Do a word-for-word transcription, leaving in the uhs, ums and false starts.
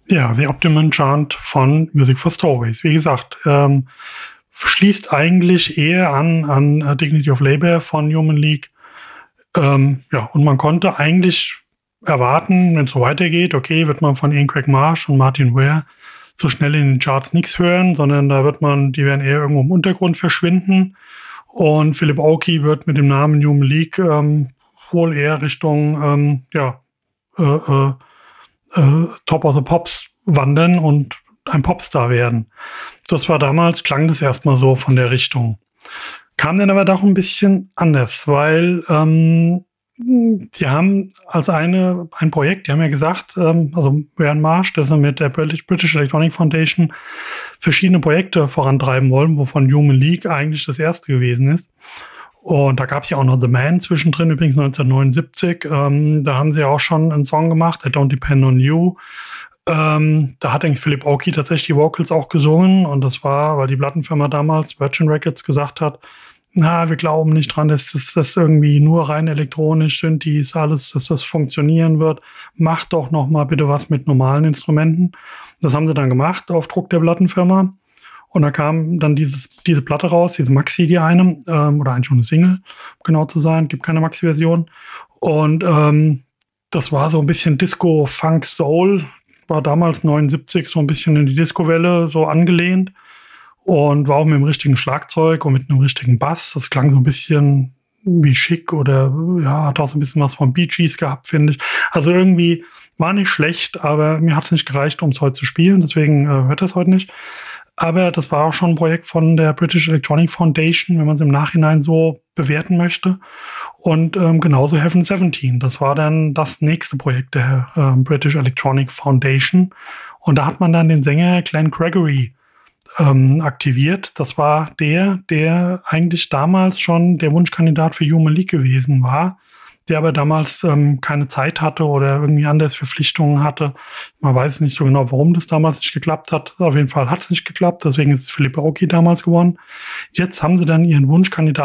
Ja, The Optimum Chant von Music for Stowaways. Wie gesagt, ähm, schließt eigentlich eher an an uh, Dignity of Labour von Human League. Ähm, ja, und man konnte eigentlich erwarten, wenn es so weitergeht, okay, wird man von Ian Craig Marsh und Martin Ware so schnell in den Charts nichts hören, sondern da wird man, die werden eher irgendwo im Untergrund verschwinden. Und Philip Oakey wird mit dem Namen Human League ähm, wohl eher Richtung ähm, ja, äh, äh, äh, Top of the Pops wandern und ein Popstar werden. Das war damals, klang das erstmal so von der Richtung. Kam dann aber doch ein bisschen anders, weil ähm, die haben als eine ein Projekt, die haben ja gesagt, ähm, also Brian Marsh, dass sie mit der British, British Electronic Foundation verschiedene Projekte vorantreiben wollen, wovon Human League eigentlich das erste gewesen ist. Und da gab es ja auch noch The Man zwischendrin, übrigens neunzehnhundertneunundsiebzig. Ähm, da haben sie auch schon einen Song gemacht, I Don't Depend on You. Ähm, da hat eigentlich Philip Oakey tatsächlich die Vocals auch gesungen. Und das war, weil die Plattenfirma damals, Virgin Records, gesagt hat, na, wir glauben nicht dran, dass das, das irgendwie nur rein elektronisch sind, die ist alles, dass das funktionieren wird. Macht doch noch mal bitte was mit normalen Instrumenten. Das haben sie dann gemacht auf Druck der Plattenfirma. Und da kam dann dieses, diese Platte raus, diese Maxi, die eine, ähm, oder eigentlich schon eine Single, um genau zu sein, gibt keine Maxi-Version. Und ähm, das war so ein bisschen Disco, Funk, Soul, war damals neunundsiebzig so ein bisschen in die Disco-Welle so angelehnt und war auch mit dem richtigen Schlagzeug und mit einem richtigen Bass. Das klang so ein bisschen wie schick oder ja, hat auch so ein bisschen was von Bee Gees gehabt, finde ich. Also irgendwie war nicht schlecht, aber mir hat es nicht gereicht, um es heute zu spielen, deswegen äh, hört das heute nicht. Aber das war auch schon ein Projekt von der British Electronic Foundation, wenn man es im Nachhinein so bewerten möchte. Und ähm, genauso Heaven seventeen. Das war dann das nächste Projekt der äh, British Electronic Foundation. Und da hat man dann den Sänger Glenn Gregory ähm, aktiviert. Das war der, der eigentlich damals schon der Wunschkandidat für Human League gewesen war, der aber damals ähm, keine Zeit hatte oder irgendwie anders Verpflichtungen hatte. Man weiß nicht so genau, warum das damals nicht geklappt hat. Auf jeden Fall hat es nicht geklappt, deswegen ist Philip Oakey damals gewonnen. Jetzt haben sie dann ihren Wunschkandidaten